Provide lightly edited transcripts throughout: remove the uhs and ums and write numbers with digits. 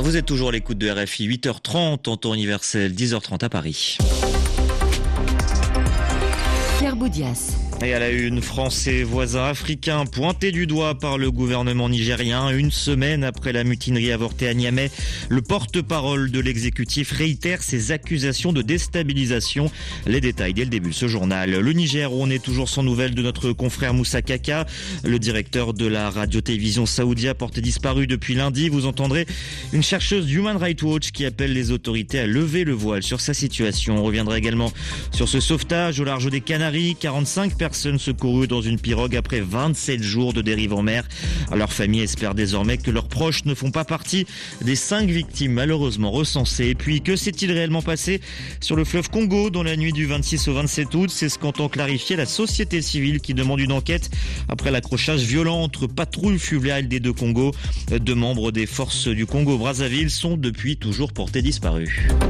Vous êtes toujours à l'écoute de RFI, 8h30 en temps universel, 10h30 à Paris. Pierre Boudias. Et à la une, Français voisins africains pointés du doigt par le gouvernement nigérien. Une semaine après la mutinerie avortée à Niamey, le porte-parole de l'exécutif réitère ses accusations de déstabilisation. Les détails dès le début de ce journal. Le Niger, où on est toujours sans nouvelles de notre confrère Moussa Kaka. Le directeur de la radio-télévision Saoudia porté disparu depuis lundi. Vous entendrez une chercheuse d'Human Rights Watch qui appelle les autorités à lever le voile sur sa situation. On reviendra également sur ce sauvetage au large des Canaries. 45 personnes secourues dans une pirogue après 27 jours de dérive en mer. Leurs familles espèrent désormais que leurs proches ne font pas partie des 5 victimes malheureusement recensées. Et puis, que s'est-il réellement passé sur le fleuve Congo dans la nuit du 26 au 27 août? C'est ce qu'entend clarifier la société civile qui demande une enquête après l'accrochage violent entre patrouilles fluviales des deux Congos. 2 membres des forces du Congo-Brazzaville sont depuis toujours portés disparus.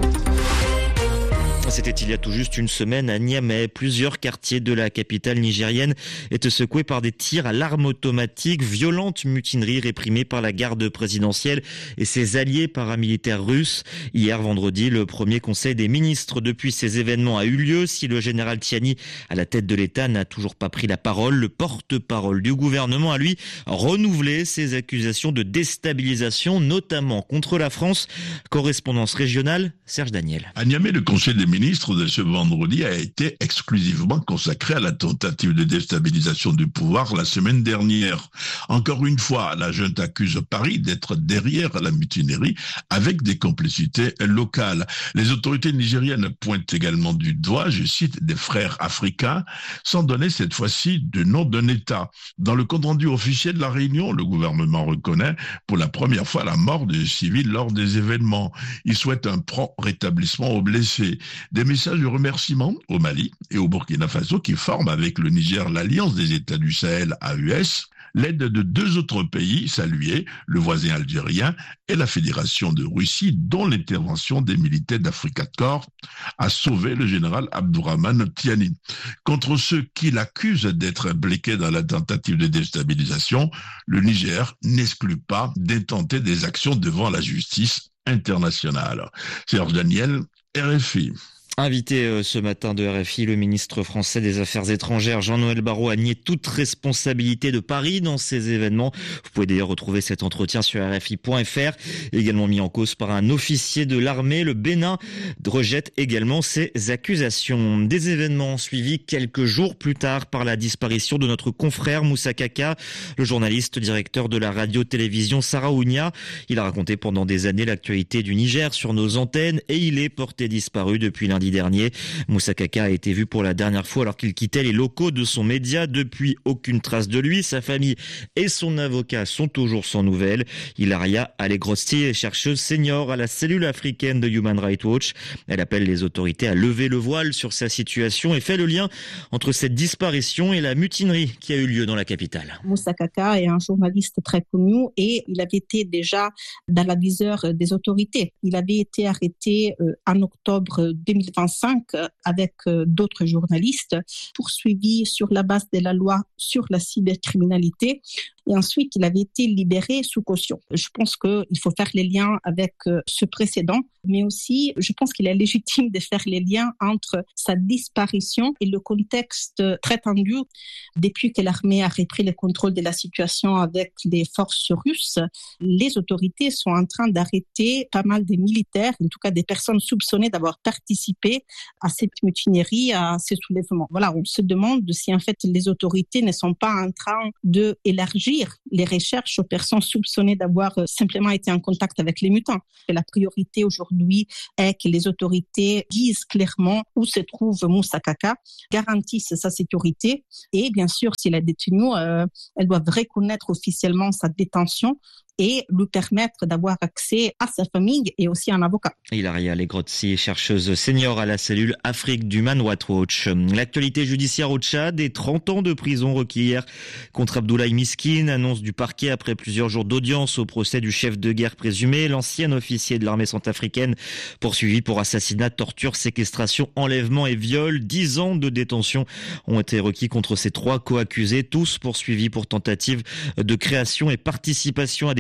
C'était il y a tout juste une semaine à Niamey. Plusieurs quartiers de la capitale nigérienne étaient secoués par des tirs à l'arme automatique. Violente mutinerie réprimée par la garde présidentielle et ses alliés paramilitaires russes. Hier vendredi, le premier conseil des ministres depuis ces événements a eu lieu. Si le général Tiani, à la tête de l'État, n'a toujours pas pris la parole, le porte-parole du gouvernement a lui renouvelé ses accusations de déstabilisation, notamment contre la France. Correspondance régionale, Serge Daniel. À Niamey, le conseil des ministre de ce vendredi a été exclusivement consacré à la tentative de déstabilisation du pouvoir la semaine dernière. Encore une fois, la junte accuse Paris d'être derrière la mutinerie avec des complicités locales. Les autorités nigériennes pointent également du doigt, je cite, des frères africains, sans donner cette fois-ci de nom d'un État. Dans le compte-rendu officiel de la réunion, le gouvernement reconnaît pour la première fois la mort de civils lors des événements. Il souhaite un prompt rétablissement aux blessés. Des messages de remerciement au Mali et au Burkina Faso qui forment avec le Niger l'Alliance des États du Sahel AES. L'aide de 2 autres pays salués, le voisin algérien et la Fédération de Russie, dont l'intervention des militaires d'Africa Corps a sauvé le général Abdourahmane Tiani. Contre ceux qui l'accusent d'être impliqué dans la tentative de déstabilisation, le Niger n'exclut pas d'intenter des actions devant la justice internationale. Serge Daniel, RFI. Invité ce matin de RFI, le ministre français des Affaires étrangères Jean-Noël Barrot a nié toute responsabilité de Paris dans ces événements. Vous pouvez d'ailleurs retrouver cet entretien sur RFI.fr. Également mis en cause par un officier de l'armée, le Bénin rejette également ces accusations. Des événements suivis quelques jours plus tard par la disparition de notre confrère Moussa Kaka, le journaliste directeur de la radio-télévision Saraounia. Il a raconté pendant des années l'actualité du Niger sur nos antennes et il est porté disparu depuis lundi dernier. Moussa Kaka a été vu pour la dernière fois alors qu'il quittait les locaux de son média. Depuis, aucune trace de lui. Sa famille et son avocat sont toujours sans nouvelles. Ilaria Allegrosti, chercheuse senior à la cellule africaine de Human Rights Watch. Elle appelle les autorités à lever le voile sur sa situation et fait le lien entre cette disparition et la mutinerie qui a eu lieu dans la capitale. Moussa Kaka est un journaliste très connu et il avait été déjà dans la viseur des autorités. Il avait été arrêté en octobre 2025 avec d'autres journalistes, poursuivis sur la base de la loi sur la cybercriminalité. Et ensuite, il avait été libéré sous caution. Je pense qu'il faut faire les liens avec ce précédent, mais aussi, je pense qu'il est légitime de faire les liens entre sa disparition et le contexte très tendu. Depuis que l'armée a repris le contrôle de la situation avec les forces russes, les autorités sont en train d'arrêter pas mal de militaires, en tout cas des personnes soupçonnées d'avoir participé à cette mutinerie, à ces soulèvements. Voilà, on se demande si en fait les autorités ne sont pas en train d'élargir les recherches aux personnes soupçonnées d'avoir simplement été en contact avec les mutants. Et la priorité aujourd'hui est que les autorités disent clairement où se trouve Moussa Kaka, garantissent sa sécurité et bien sûr, s'il est détenu, elles doivent reconnaître officiellement sa détention et lui permettre d'avoir accès à sa famille et aussi à un avocat. Ilaria Allegrotti, chercheuse senior à la cellule Afrique d'Human Rights Watch. L'actualité judiciaire au Tchad et 30 ans de prison requis hier contre Abdoulaye Miskine, annonce du parquet après plusieurs jours d'audience au procès du chef de guerre présumé, l'ancien officier de l'armée centrafricaine poursuivi pour assassinat, torture, séquestration, enlèvement et viol. 10 ans de détention ont été requis contre ces 3 co-accusés, tous poursuivis pour tentative de création et participation à des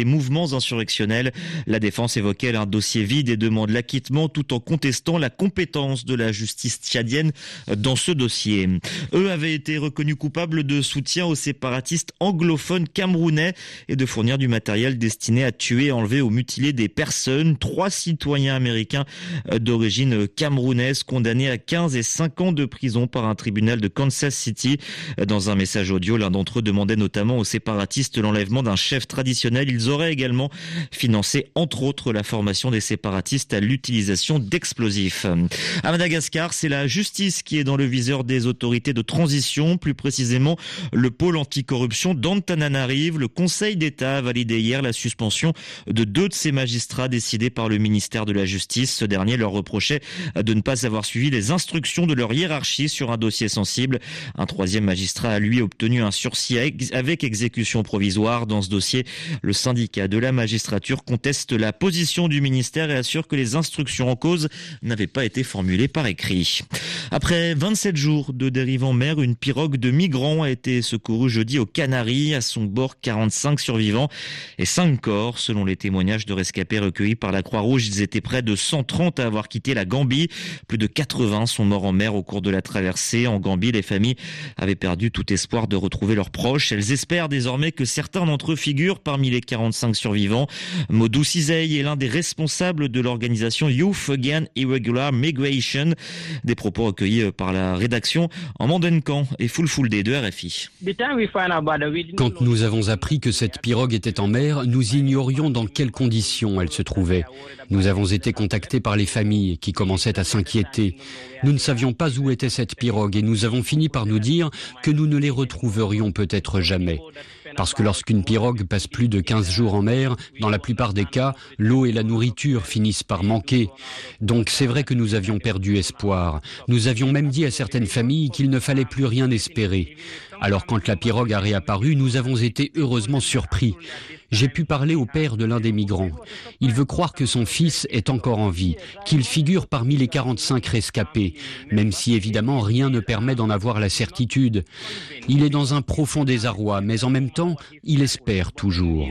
des mouvements insurrectionnels. La défense évoquait un dossier vide et demande l'acquittement tout en contestant la compétence de la justice tchadienne dans ce dossier. Eux avaient été reconnus coupables de soutien aux séparatistes anglophones camerounais et de fournir du matériel destiné à tuer, enlever ou mutiler des personnes. 3 citoyens américains d'origine camerounaise condamnés à 15 et 5 ans de prison par un tribunal de Kansas City. Dans un message audio, l'un d'entre eux demandait notamment aux séparatistes l'enlèvement d'un chef traditionnel. Ils auraient également financé, entre autres, la formation des séparatistes à l'utilisation d'explosifs. À Madagascar, c'est la justice qui est dans le viseur des autorités de transition, plus précisément le pôle anticorruption d'Antananarive. Le Conseil d'État a validé hier la suspension de 2 de ses magistrats décidés par le ministère de la Justice. Ce dernier leur reprochait de ne pas avoir suivi les instructions de leur hiérarchie sur un dossier sensible. Un 3e magistrat a lui obtenu un sursis avec exécution provisoire. Dans ce dossier, le syndicat de la magistrature conteste la position du ministère et assure que les instructions en cause n'avaient pas été formulées par écrit. Après 27 jours de dérive en mer, une pirogue de migrants a été secourue jeudi aux Canaries. À son bord, 45 survivants et 5 corps. Selon les témoignages de rescapés recueillis par la Croix-Rouge, ils étaient près de 130 à avoir quitté la Gambie. Plus de 80 sont morts en mer au cours de la traversée. En Gambie, les familles avaient perdu tout espoir de retrouver leurs proches. Elles espèrent désormais que certains d'entre eux figurent parmi les 45 survivants. Modou Cizey est l'un des responsables de l'organisation Youth Again Irregular Migration. Des propos recueillis par la rédaction en Mandenkan et Fulfulde de RFI. Quand nous avons appris que cette pirogue était en mer, nous ignorions dans quelles conditions elle se trouvait. Nous avons été contactés par les familles qui commençaient à s'inquiéter. Nous ne savions pas où était cette pirogue et nous avons fini par nous dire que nous ne les retrouverions peut-être jamais. Parce que lorsqu'une pirogue passe plus de 15 jours en mer, dans la plupart des cas, l'eau et la nourriture finissent par manquer. Donc c'est vrai que nous avions perdu espoir. Nous avions même dit à certaines familles qu'il ne fallait plus rien espérer. Alors quand la pirogue a réapparu, nous avons été heureusement surpris. J'ai pu parler au père de l'un des migrants. Il veut croire que son fils est encore en vie, qu'il figure parmi les 45 rescapés, même si évidemment rien ne permet d'en avoir la certitude. Il est dans un profond désarroi, mais en même temps, il espère toujours.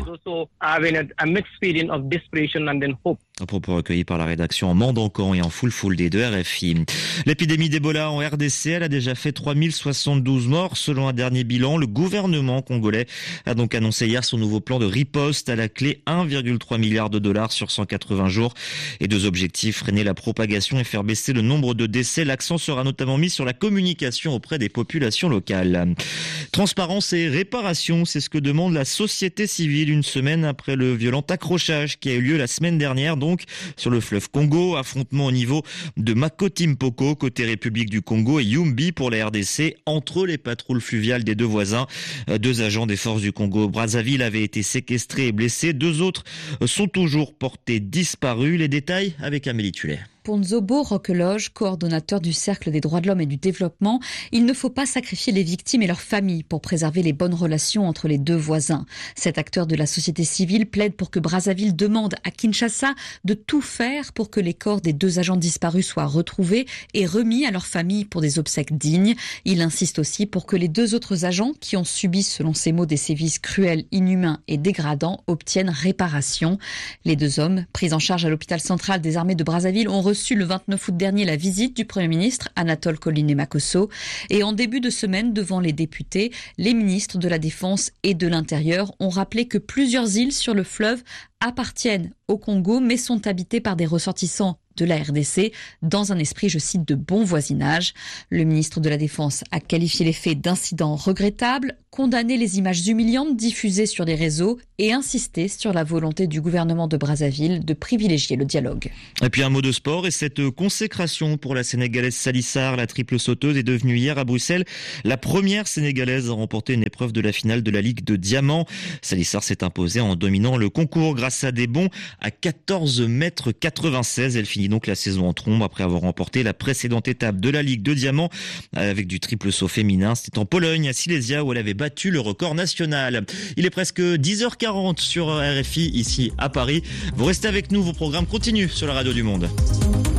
Un propos recueilli par la rédaction en Mandenkan et en Fulfulde de RFI. L'épidémie d'Ebola en RDC, elle a déjà fait 3072 morts. Selon un dernier bilan, le gouvernement congolais a donc annoncé hier son nouveau plan de riposte à la clé 1,3 milliard de dollars sur 180 jours. Et 2 objectifs, freiner la propagation et faire baisser le nombre de décès. L'accent sera notamment mis sur la communication auprès des populations locales. Transparence et réparation, c'est ce que demande la société civile une semaine après le violent accrochage qui a eu lieu la semaine dernière, donc sur le fleuve Congo. Affrontement au niveau de Makoti-Mpoko, côté République du Congo, et Yumbi pour la RDC, entre les patrouilles fluviales des 2 voisins. 2 agents des forces du Congo-Brazzaville avaient été séquestrés et blessés. 2 autres sont toujours portés disparus. Les détails avec Amélie Tullet. Pour Nzobo Roqueloge, coordonnateur du Cercle des droits de l'homme et du développement, il ne faut pas sacrifier les victimes et leurs familles pour préserver les bonnes relations entre les 2 voisins. Cet acteur de la société civile plaide pour que Brazzaville demande à Kinshasa de tout faire pour que les corps des 2 agents disparus soient retrouvés et remis à leurs familles pour des obsèques dignes. Il insiste aussi pour que les 2 autres agents qui ont subi, selon ses mots, des sévices cruels, inhumains et dégradants obtiennent réparation. Les 2 hommes, pris en charge à l'hôpital central des armées de Brazzaville, ont reçu le 29 août dernier la visite du Premier ministre Anatole Koliné-Makosso et en début de semaine devant les députés, les ministres de la Défense et de l'Intérieur ont rappelé que plusieurs îles sur le fleuve appartiennent au Congo mais sont habitées par des ressortissants de la RDC dans un esprit, je cite, de bon voisinage. Le ministre de la Défense a qualifié les faits d'incidents regrettables, condamné les images humiliantes diffusées sur les réseaux et insisté sur la volonté du gouvernement de Brazzaville de privilégier le dialogue. Et puis un mot de sport et cette consécration pour la Sénégalaise Salissar, la triple sauteuse, est devenue hier à Bruxelles la première Sénégalaise à remporter une épreuve de la finale de la Ligue de Diamant. Salissar s'est imposée en dominant le concours grâce à des bonds à 14,96 m. Elle finit donc la saison en trombe après avoir remporté la précédente étape de la Ligue de Diamant avec du triple saut féminin. C'était en Pologne, à Silesia, où elle avait battu le record national. Il est presque 10h40 sur RFI ici à Paris. Vous restez avec nous, vos programmes continuent sur la Radio du Monde.